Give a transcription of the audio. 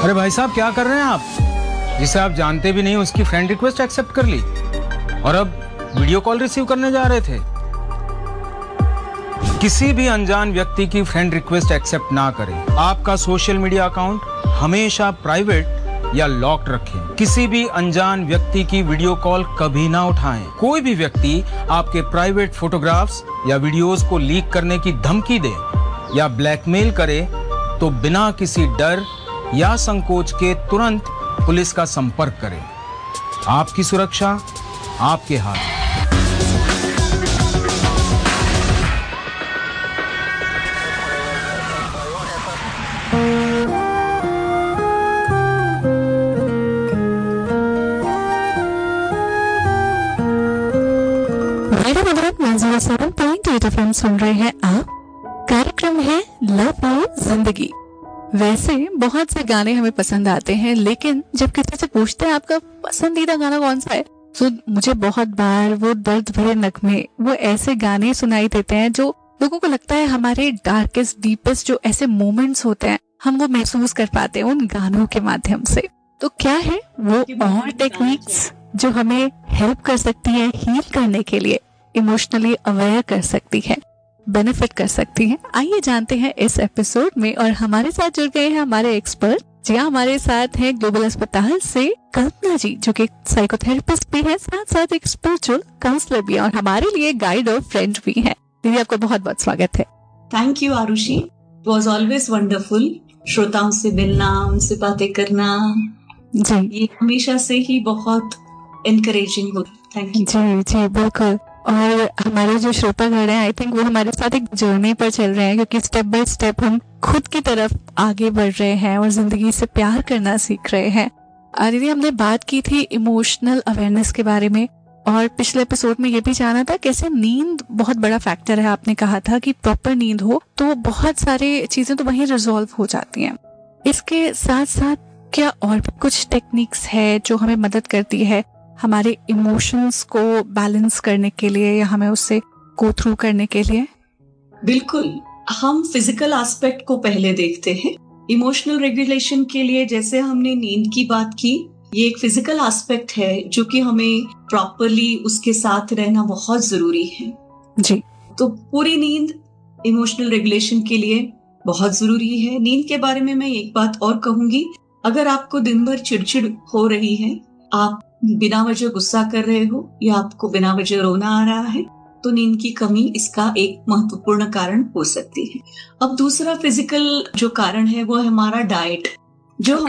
अरे भाई साहब, क्या कर रहे हैं आप? जिसे आप जानते भी नहीं उसकी फ्रेंड रिक्वेस्ट एक्सेप्ट कर ली और अब वीडियो कॉल रिसीव करने जा रहे थे। किसी भी अनजान व्यक्ति की फ्रेंड रिक्वेस्ट एक्सेप्ट ना करें। आपका सोशल मीडिया अकाउंट हमेशा प्राइवेट या लॉक्ड रखें। किसी भी अनजान व्यक्ति की वीडियो कॉल कभी ना उठाएं। कोई भी व्यक्ति आपके प्राइवेट फोटोग्राफ्स या वीडियोस को लीक करने की धमकी दे या ब्लैकमेल करे तो बिना किसी डर या संकोच के तुरंत पुलिस का संपर्क करें। आपकी सुरक्षा आपके हाथ में। FM सुन रहे हैं आप। कार्यक्रम है लव और जिंदगी। वैसे बहुत से गाने हमें पसंद आते हैं, लेकिन जब किसी से पूछते हैं आपका पसंदीदा गाना कौन सा है, तो मुझे बहुत बार वो दर्द भरे नगमे, वो ऐसे गाने सुनाई देते हैं जो लोगों को लगता है हमारे डार्केस्ट डीपेस्ट जो ऐसे मोमेंट्स होते हैं हम वो महसूस कर पाते हैं उन गानों के माध्यम से। तो क्या है वो और टेक्निक्स जो हमें हेल्प कर सकती है हील करने के लिए, इमोशनली अवेयर कर सकती है, बेनिफिट कर सकती है? आइए जानते हैं इस एपिसोड में। और हमारे साथ जुड़ गए हैं हमारे एक्सपर्ट। जी हाँ, हमारे साथ हैं ग्लोबल अस्पताल से कल्पना जी, जो कि साइकोथेरेपिस्ट भी है, साथ साथ एक स्पिरिचुअल काउंसलर भी है और हमारे लिए गाइड और फ्रेंड भी है। दीदी, आपका बहुत बहुत स्वागत है। Thank you Arushi, it was always wonderful श्रोताओं से मिलना, उनसे बातें करना। जी, ये हमेशा से ही बहुत एनकरेजिंग होता। Thank you. जी जी बिल्कुल। और हमारे जो श्रोतागण हैं, आई थिंक वो हमारे साथ एक जर्नी पर चल रहे हैं, क्योंकि स्टेप बाय स्टेप हम खुद की तरफ आगे बढ़ रहे हैं और जिंदगी से प्यार करना सीख रहे हैं। दीदी, हमने बात की थी इमोशनल अवेयरनेस के बारे में और पिछले एपिसोड में ये भी जाना था कैसे नींद बहुत बड़ा फैक्टर है। आपने कहा था कि प्रॉपर नींद हो तो बहुत सारी चीजें तो वहीं रिजॉल्व हो जाती हैं। इसके साथ साथ क्या और भी कुछ टेक्निक्स है जो हमें मदद करती है हमारे इमोशंस को बैलेंस करने के लिए या हमें उससे गो थ्रू करने के लिए? बिल्कुल, हम फिजिकल एस्पेक्ट को पहले देखते हैं। इमोशनल रेगुलेशन के लिए जैसे हमने नींद की बात की, ये एक फिजिकल एस्पेक्ट है जो कि हमें प्रॉपरली उसके साथ रहना बहुत जरूरी है। जी, तो पूरी नींद इमोशनल रेगुलेशन के लिए बहुत जरूरी है। नींद के बारे में मैं एक बात और कहूंगी, अगर आपको दिन भर चिड़चिड़ हो रही है, आप बिना वजह गुस्सा कर रहे हो या आपको बिना वजह रोना आ रहा है, तो नींद की कमी इसका एक महत्वपूर्ण कारण हो सकती है। अब दूसरा फिजिकल जो कारण है वो है हमारा डाइट, जो